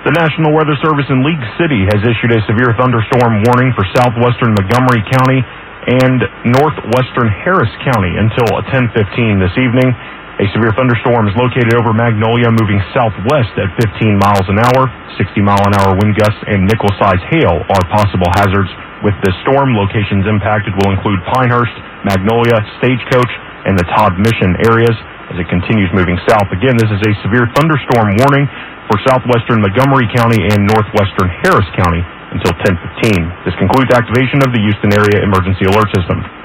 The National Weather Service in League City has issued a severe thunderstorm warning for southwestern Montgomery County and northwestern Harris County until 10:15 this evening. A severe thunderstorm is located over Magnolia, moving southwest at 15 miles an hour. 60-mile-an-hour wind gusts and nickel-size hail are possible hazards. With this storm, locations impacted will include Pinehurst, Magnolia, Stagecoach, and the Todd Mission areas as it continues moving south. Again, this is a severe thunderstorm warning for southwestern Montgomery County and northwestern Harris County until 10:15. This concludes activation of the Houston Area Emergency Alert System.